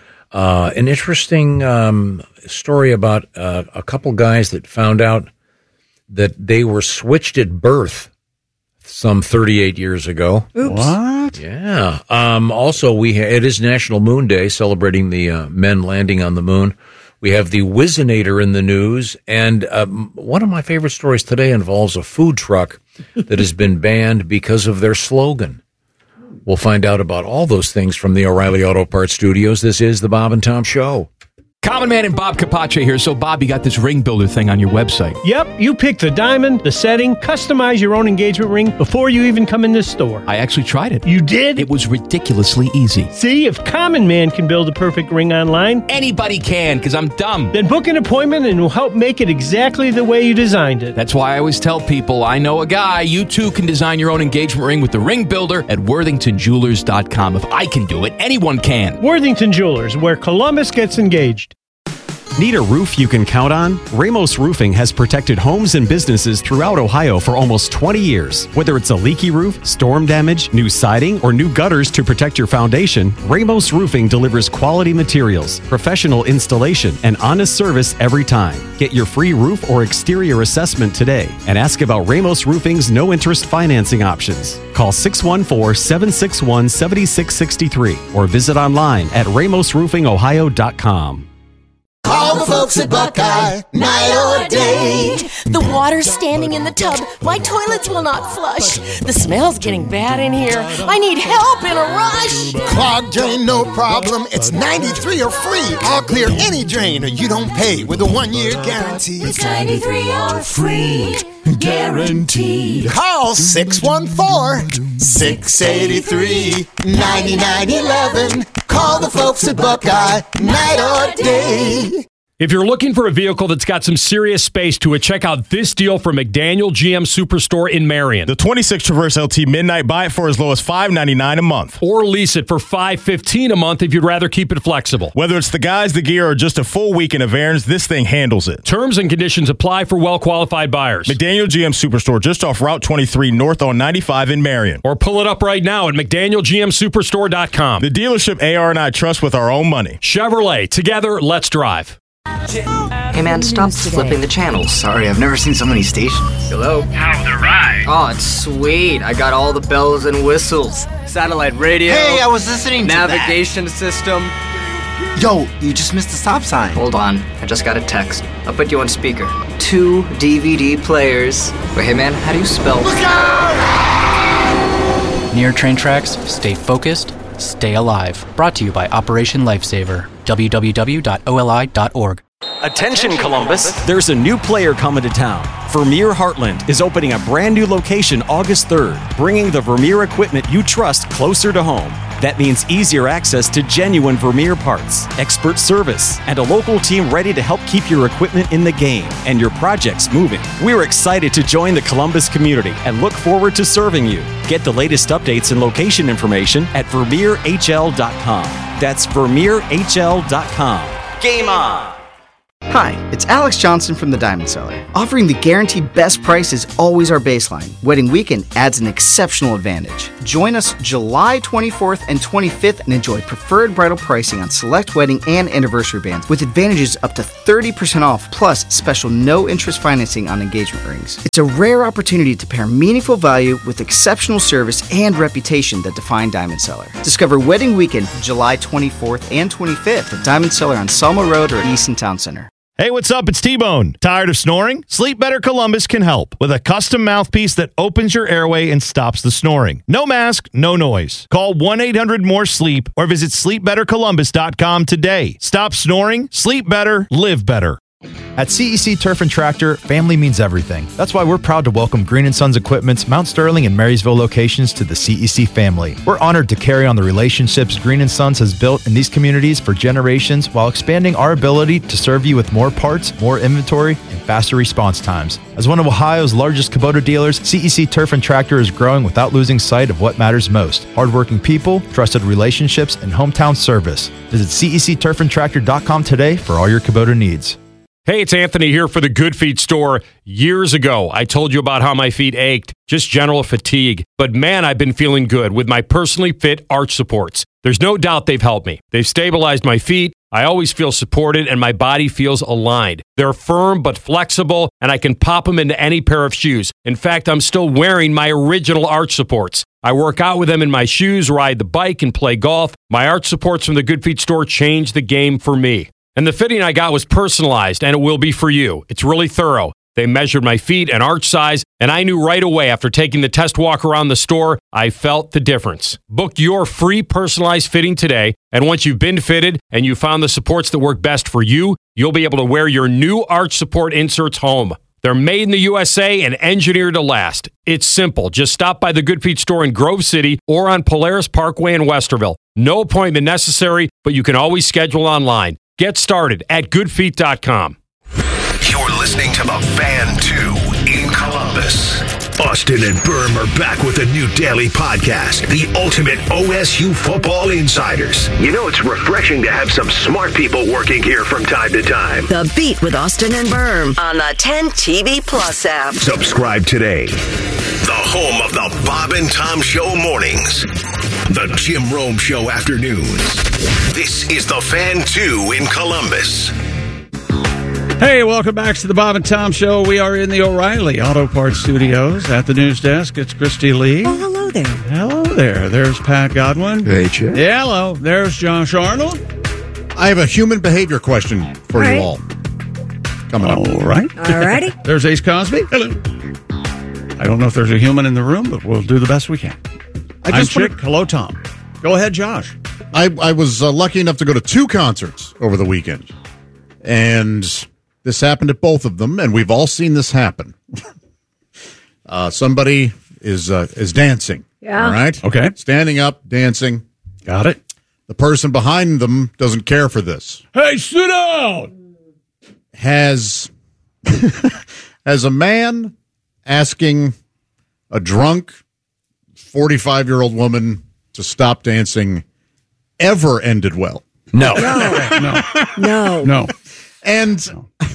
interesting story about a couple guys that found out that they were switched at birth some 38 years ago. Oops. What? Yeah. Also, it is National Moon Day, celebrating the men landing on the moon. We have the Whizzinator in the news, and one of my favorite stories today involves a food truck that has been banned because of their slogan. We'll find out about all those things from the O'Reilly Auto Parts Studios. This is the Bob and Tom Show. Common Man and Bob Capace here. So, Bob, you got this ring builder thing on your website. Yep, you pick the diamond, the setting, customize your own engagement ring before you even come in this store. I actually tried it. You did? It was ridiculously easy. See, if Common Man can build a perfect ring online, anybody can, because I'm dumb. Then book an appointment and we'll help make it exactly the way you designed it. That's why I always tell people, I know a guy. You too can design your own engagement ring with the ring builder at WorthingtonJewelers.com. If I can do it, anyone can. Worthington Jewelers, where Columbus gets engaged. Need a roof you can count on? Ramos Roofing has protected homes and businesses throughout Ohio for almost 20 years. Whether it's a leaky roof, storm damage, new siding, or new gutters to protect your foundation, Ramos Roofing delivers quality materials, professional installation, and honest service every time. Get your free roof or exterior assessment today and ask about Ramos Roofing's no-interest financing options. Call 614-761-7663 or visit online at ramosroofingohio.com. Call the folks at Buckeye, night or day. The water's standing in the tub. My toilets will not flush. The smell's getting bad in here. I need help in a rush. Clogged drain, no problem. It's 93 or free. I'll clear any drain or you don't pay with a 1-year guarantee. It's 93 or free. Guaranteed. Call 614-683-9911. Call the folks at Buckeye, night or day. If you're looking for a vehicle that's got some serious space to it, check out this deal from McDaniel GM Superstore in Marion. The 26 Traverse LT Midnight, buy it for as low as $599 a month. Or lease it for $515 a month if you'd rather keep it flexible. Whether it's the guys, the gear, or just a full weekend of errands, this thing handles it. Terms and conditions apply for well-qualified buyers. McDaniel GM Superstore, just off Route 23 north on 95 in Marion. Or pull it up right now at McDanielGMSuperstore.com. The dealership AR and I trust with our own money. Chevrolet, together, let's drive. Hey man, stop flipping the channels. Sorry, I've never seen so many stations. Hello? How's the ride? Oh, it's sweet. I got all the bells and whistles. Satellite radio. Hey, I was listening to navigation system. Yo, you just missed the stop sign. Hold on, I just got a text. I'll put you on speaker. 2 DVD players. Wait, hey man, how do you spell? Look out! Near train tracks, stay focused, stay alive. Brought to you by Operation Lifesaver. www.oli.org. Attention Columbus, there's a new player coming to town. Vermeer Heartland is opening a brand new location August 3rd, bringing the Vermeer equipment you trust closer to home. That means easier access to genuine Vermeer parts, expert service, and a local team ready to help keep your equipment in the game and your projects moving. We're excited to join the Columbus community and look forward to serving you. Get the latest updates and location information at VermeerHL.com. That's VermeerHL.com. Game on! Hi, it's Alex Johnson from the Diamond Cellar. Offering the guaranteed best price is always our baseline. Wedding weekend adds an exceptional advantage. Join us July 24th and 25th and enjoy preferred bridal pricing on select wedding and anniversary bands with advantages up to 30% off plus special no-interest financing on engagement rings. It's a rare opportunity to pair meaningful value with exceptional service and reputation that define Diamond Cellar. Discover Wedding Weekend July 24th and 25th at Diamond Cellar on Selma Road or Easton Town Center. Hey, what's up? It's T-Bone. Tired of snoring? Sleep Better Columbus can help with a custom mouthpiece that opens your airway and stops the snoring. No mask, no noise. Call 1-800-MORE-SLEEP or visit sleepbettercolumbus.com today. Stop snoring, sleep better, live better. At CEC Turf and Tractor, family means everything. That's why we're proud to welcome Green & Sons Equipment's Mount Sterling and Marysville locations to the CEC family. We're honored to carry on the relationships Green & Sons has built in these communities for generations while expanding our ability to serve you with more parts, more inventory, and faster response times. As one of Ohio's largest Kubota dealers, CEC Turf and Tractor is growing without losing sight of what matters most: hardworking people, trusted relationships, and hometown service. Visit CECTurfandTractor.com today for all your Kubota needs. Hey, it's Anthony here for the Good Feet store. Years ago, I told you about how my feet ached, just general fatigue. But man, I've been feeling good with my personally fit arch supports. There's no doubt they've helped me. They've stabilized my feet. I always feel supported and my body feels aligned. They're firm but flexible, and I can pop them into any pair of shoes. In fact, I'm still wearing my original arch supports. I work out with them in my shoes, ride the bike, and play golf. My arch supports from the Good Feet store changed the game for me. And the fitting I got was personalized, and it will be for you. It's really thorough. They measured my feet and arch size, and I knew right away after taking the test walk around the store, I felt the difference. Book your free personalized fitting today, and once you've been fitted and you found the supports that work best for you, you'll be able to wear your new arch support inserts home. They're made in the USA and engineered to last. It's simple. Just stop by the Good Feet store in Grove City or on Polaris Parkway in Westerville. No appointment necessary, but you can always schedule online. Get started at goodfeet.com. You're listening to The Fan 2 in Columbus. Austin and Berm are back with a new daily podcast, The Ultimate OSU Football Insiders. You know, it's refreshing to have some smart people working here from time to time. The Beat with Austin and Berm on the 10 TV Plus app. Subscribe today. The home of the Bob and Tom Show mornings. The Jim Rome Show afternoons. This is The Fan 2 in Columbus. Hey, welcome back to the Bob and Tom Show. We are in the O'Reilly Auto Parts Studios at the news desk. It's Christy Lee. Oh, hello there. Hello there. There's Pat Godwin. Hey, Chip. Yeah, hello. There's Josh Arnold. I have a human behavior question for you all. Coming up. All right. All righty. There's Ace Cosby. Hello. I don't know if there's a human in the room, but we'll do the best we can. I'm Chick. Hello, Tom. Go ahead, Josh. I was lucky enough to go to 2 concerts over the weekend. And this happened at both of them, and we've all seen this happen. Somebody is dancing. Yeah. All right? Okay. Standing up, dancing. Got it. The person behind them doesn't care for this. Hey, sit down! Has a man asking a drunk 45-year-old woman to stop dancing ever ended well? No. No. And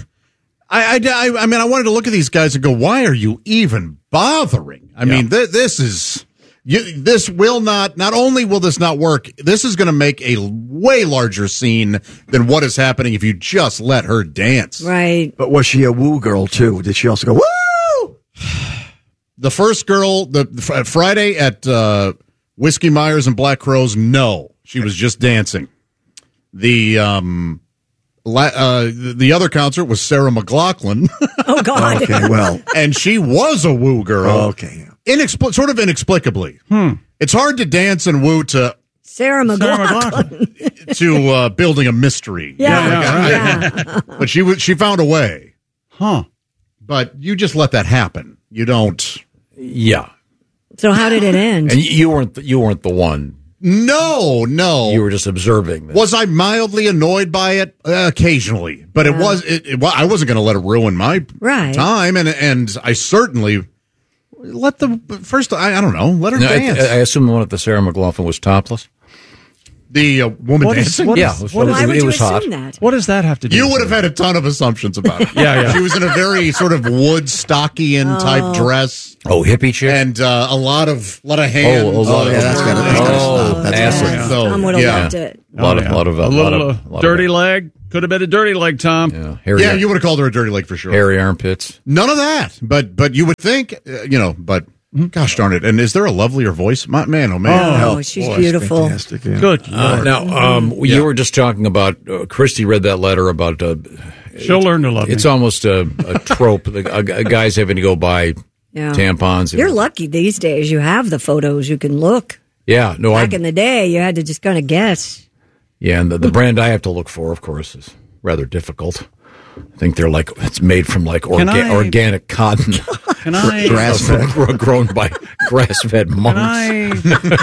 I mean, I wanted to look at these guys and go, why are you even bothering? I mean, this will not only will this not work, this is going to make a way larger scene than what is happening if you just let her dance. Right. But was she a woo girl, too? Did she also go, woo? The first girl, Friday at Whiskey Myers and Black Crowes, no. She was just dancing. The other concert was Sarah McLachlan. Oh, God. Okay, well. And she was a woo girl. Okay. Sort of inexplicably. It's hard to dance and woo to Sarah McLachlan. to Building a Mystery. Yeah. But she found a way. Huh. But you just let that happen. You don't. Yeah. So how did it end? And you weren't the one. No. You were just observing this. Was I mildly annoyed by it? Occasionally. But it was. I wasn't going to let it ruin my time. And I certainly let the first, I don't know, let her dance. I assume the one at the Sarah McLaughlin was topless. The woman dancing? Why would you assume that? What does that have to do? You would have had a ton of assumptions about it. Yeah. She was in a very sort of Woodstockian type dress. Oh, hippie chick. And a lot of hands. That's nasty. Tom would have loved it. A lot of dirty leg. Could have been a dirty leg, Tom. Yeah, you would have called her a dirty leg for sure. Hairy armpits. None of that. But you would think, but gosh darn it. And is there a lovelier voice? Man, oh man. Oh, she's beautiful. Fantastic. Yeah. Good. You were just talking about, Christy read that letter about. She'll learn to love me. It's almost a trope. Guys having to go buy tampons. You're lucky these days. You have the photos. You can look. Yeah. No, Back in the day, you had to just kind of guess. Yeah, and the brand I have to look for, of course, is rather difficult. I think they're it's made from organic cotton. Can I grass-fed, grown by grass-fed monks.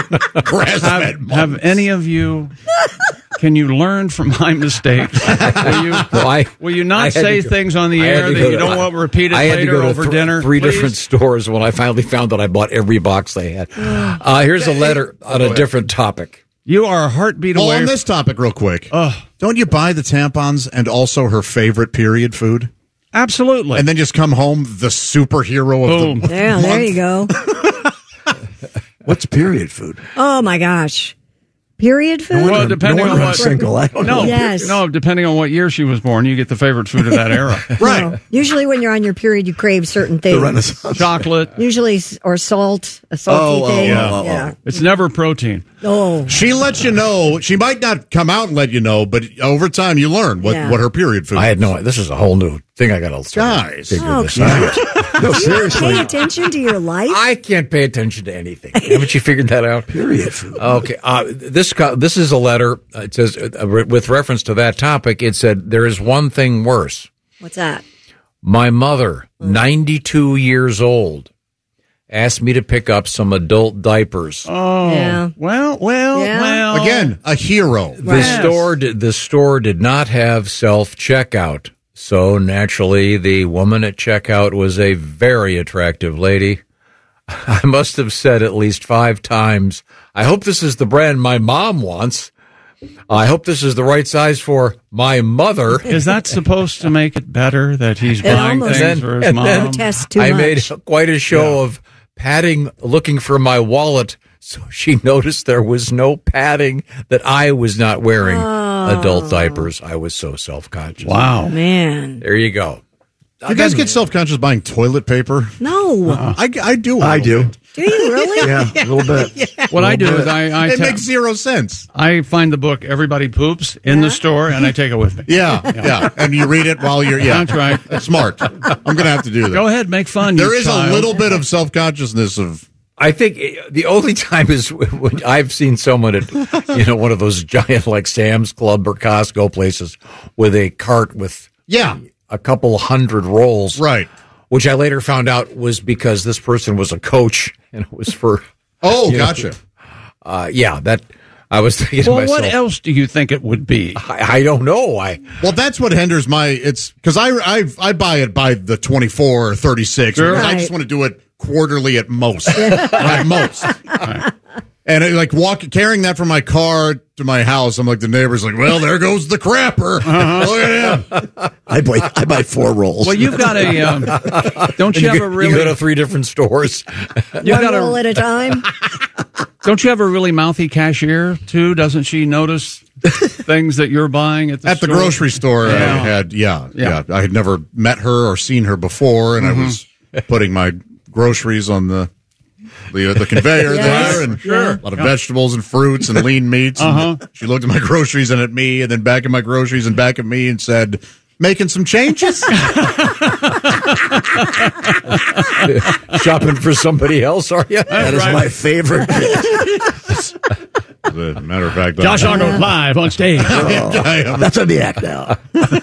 Have any of you? Can you learn from my mistakes? Will you not say things on the air that you don't want repeated later over dinner? Three different stores when I finally found that I bought every box they had. Here's a letter on a different topic. You are a heartbeat away. On this topic, real quick. Don't you buy the tampons and also her favorite period food? Absolutely. And then just come home the superhero of the month. Yeah, there you go. What's period food? Oh, my gosh. Period food? Well, depending on what single. I don't know. Yes. No, depending on what year she was born, you get the favorite food of that era. Right. No. Usually when you're on your period, you crave certain things. The Renaissance. Chocolate. Usually, or salt, a salty thing. Yeah. It's never protein. Oh. She lets you know. She might not come out and let you know, but over time you learn what her period food is. I had no idea. This is a whole new thing I got to figure this out. No, seriously. Pay attention to your life? I can't pay attention to anything. Haven't you figured that out? Period food. Okay. This is a letter. It says, with reference to that topic, it said, there is one thing worse. What's that? My mother, 92 years old, asked me to pick up some adult diapers. Oh. Yeah. Well. Again, a hero. The store did not have self-checkout. So naturally, the woman at checkout was a very attractive lady. I must have said at least 5 times, I hope this is the brand my mom wants. I hope this is the right size for my mother. Is that supposed to make it better that he's buying things for his mom? I made quite a show of padding, looking for my wallet, so she noticed there was no padding, that I was not wearing adult diapers. I was so self-conscious. Wow. Man. There you go. You guys get self-conscious buying toilet paper? No. I do. I do. Do you really? Yeah, a little bit. What I do is I it makes 0 sense. I find the book Everybody Poops in the store, and I take it with me. Yeah. And you read it while you're, That's right. Smart. I'm going to have to do that. Go ahead, make fun. There is a little bit of self-consciousness of... I think the only time is when I've seen someone at, one of those giant like Sam's Club or Costco places with a cart with a couple hundred rolls. Right. Which I later found out was because this person was a coach and it was for. Oh, gotcha. That I was thinking to myself. What else do you think it would be? I don't know. Well, that's what hinders it's because I buy it by the 24 or 36. Sure. I just want to do it quarterly at most. At most. Right. And carrying that from my car to my house, I'm like, the neighbor's like, well, there goes the crapper. Look at him. I buy 4 rolls. Well, you've got a, don't you have a really... You go to 3 different stores. One roll at a time? Don't you have a really mouthy cashier, too? Doesn't she notice things that you're buying at the store? The grocery store, I had, I had never met her or seen her before, and I was putting my groceries on the conveyor there, and a lot of vegetables and fruits and lean meats. And she looked at my groceries and at me, and then back at my groceries and back at me, and said, "Making some changes." Shopping for somebody else, are you? That is my favorite. As a matter of fact, Josh Arnold live on stage. That's on the act now.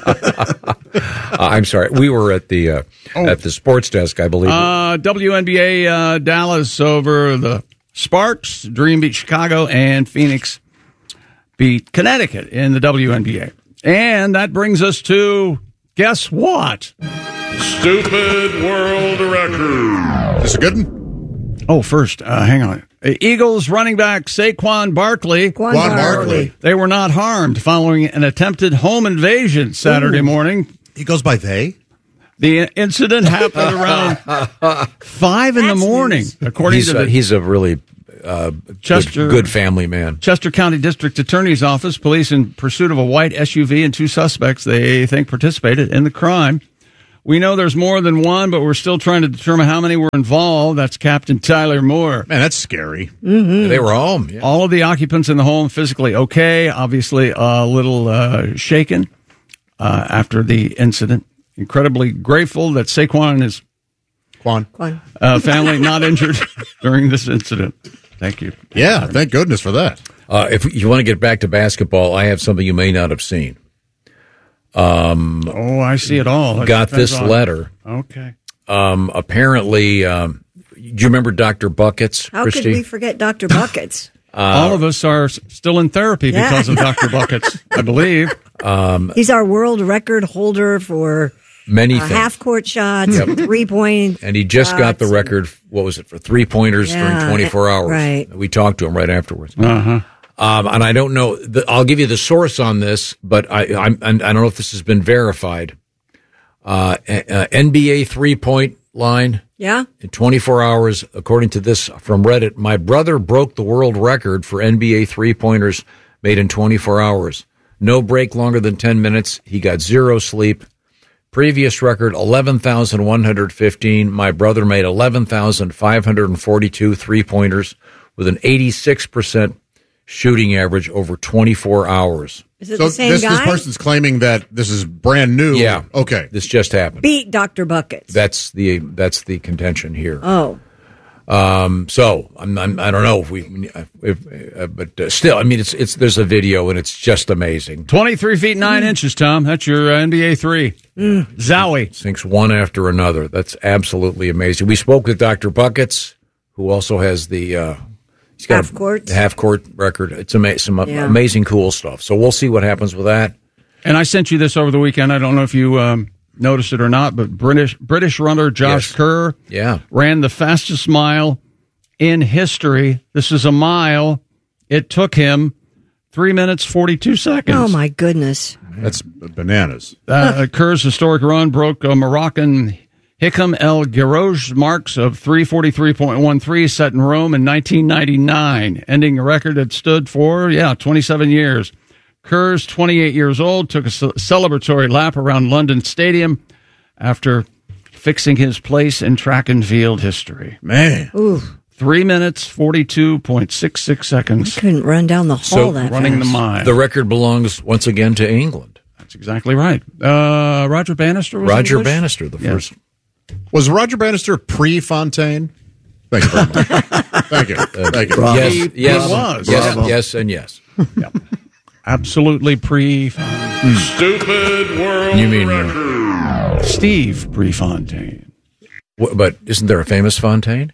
I'm sorry. We were at the sports desk, I believe. WNBA Dallas over the Sparks, Dream beat Chicago, and Phoenix beat Connecticut in the WNBA. And that brings us to, guess what? Stupid world record. Is this a good one? Oh, first, hang on. Eagles running back Saquon Barkley. Barkley. They were not harmed following an attempted home invasion Saturday morning. He goes by they? The incident happened around 5 in the morning, according to he's a really good family man. Chester County District Attorney's Office. Police in pursuit of a white SUV and 2 suspects they think participated in the crime. We know there's more than one, but we're still trying to determine how many were involved. That's Captain Tyler Moore. Man, that's scary. Mm-hmm. They were home. Yeah. All of the occupants in the home physically okay, obviously a little shaken after the incident. Incredibly grateful that Saquon and his family not injured during this incident. Thank you. Yeah, thank goodness for that. If you want to get back to basketball, I have something you may not have seen. I see it all. Got this letter. Okay. Apparently, do you remember Dr. Buckets, How Christy? could we forget Dr. Buckets? All of us are still in therapy because of Dr. Buckets, I believe. He's our world record holder for many things. Half-court shots, 3-point and he just got the record, what was it, for 3-pointers during 24 hours. Right. We talked to him right afterwards. Uh-huh. And I don't know, I'll give you the source on this, but I don't know if this has been verified. NBA 3-point line. Yeah. In 24 hours, according to this from Reddit, my brother broke the world record for NBA 3-pointers made in 24 hours. No break longer than 10 minutes. He got 0 sleep. Previous record, 11,115. My brother made 11,542 3-pointers with an 86% shooting average over 24 hours. Is it the same guy? This person's claiming that this is brand new. Yeah. Okay. This just happened. Beat Dr. Buckets. That's the contention here. Oh. So I don't know but still, I mean, it's there's a video and it's just amazing. 23 feet 9 inches, Tom. That's your NBA 3. Zowie. Sinks one after another. That's absolutely amazing. We spoke with Dr. Buckets, who also has the he's got half-court record. It's amazing, cool stuff. So we'll see what happens with that. And I sent you this over the weekend. I don't know if you noticed it or not, but British runner Josh Kerr ran the fastest mile in history. This is a mile. It took him 3 minutes, 42 seconds. Oh, my goodness. That's bananas. Kerr's historic run broke Moroccan Hikam El Guerrouj marks of 3:43.13 set in Rome in 1999, ending a record that stood for, 27 years. Kerr's 28 years old, took a celebratory lap around London Stadium after fixing his place in track and field history. Man. Ooh. 3 minutes, 42.66 seconds. I couldn't run down the hall that running fast. the mile. The record belongs once again to England. That's exactly right. Roger Bannister was Roger English? Bannister, the first. Was Roger Bannister pre-Fontaine? Thank you very much. Thank you. Thank you. Yes, and yes. Yep. Absolutely Stupid world You mean record. Steve Prefontaine. But isn't there a famous Fontaine?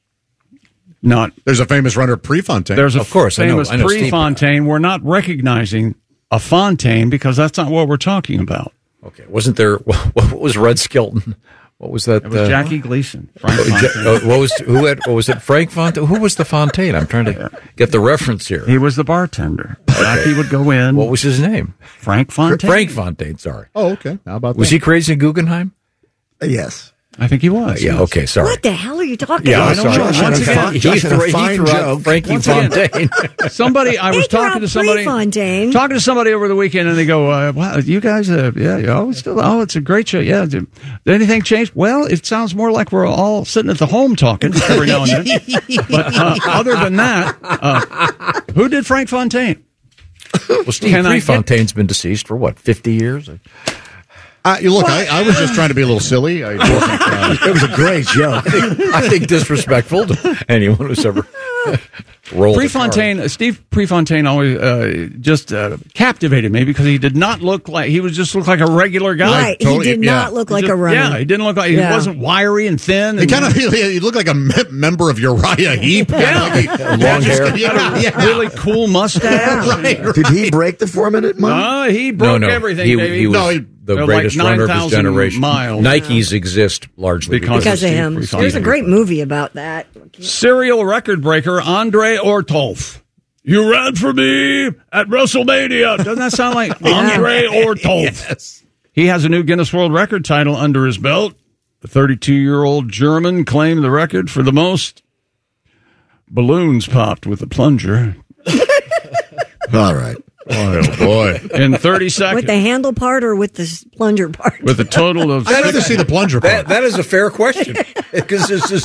Not. There's a famous runner pre-Fontaine. There's a Of course, I know famous Steve. Prefontaine. We're not recognizing a Fontaine because that's not what we're talking about. Okay. Wasn't there, what was Red Skelton? What was that? It was Jackie Gleason. Frank Fontaine. What was it? Frank Fontaine? Who was the Fontaine? I'm trying to get the reference here. He was the bartender. Jackie would go in. What was his name? Frank Fontaine. Frank Fontaine, sorry. Oh, okay. How about Was that? he crazy in Guggenheim? Yes. I think he was. Yeah, okay, sorry. What the hell are you talking Yeah, about? I'm sorry. Once again, He threw out Frankie Once again, Fontaine. Somebody, I was talking to somebody. Fontaine. Talking to somebody over the weekend, and they go, "Wow, you guys, it's a great show. Yeah, did anything change? Well, it sounds more like we're all sitting at the home talking every now and then. But other than that, who did Frank Fontaine? Well, Steve Prefontaine's been deceased for what, 50 years? I was just trying to be a little silly. It was a great joke. I think disrespectful to anyone who's ever Roll the Prefontaine, Steve Prefontaine always just captivated me because he did not look like, he was just looked like a regular guy. Right, he did not look like a runner. Yeah, he didn't look like, he wasn't wiry and thin. He kind of, he looked like a member of Uriah Heep. long hair. Really cool mustache. Right. Did he break the 4-minute mile? He broke everything, baby. He was the greatest runner of his generation. Miles. Nikes exist largely because of him. There's a great movie about that. Serial record breaker Andre Ortolf. You ran for me at WrestleMania. Doesn't that sound like Andre Ortolf? Yes. He has a new Guinness World Record title under his belt. The 32-year-old German claimed the record for the most balloons popped with a plunger. All right. Oh, boy. In 30 seconds. With the handle part or with the plunger part? With a total of... I'd rather see the plunger part. That is a fair question. Because this is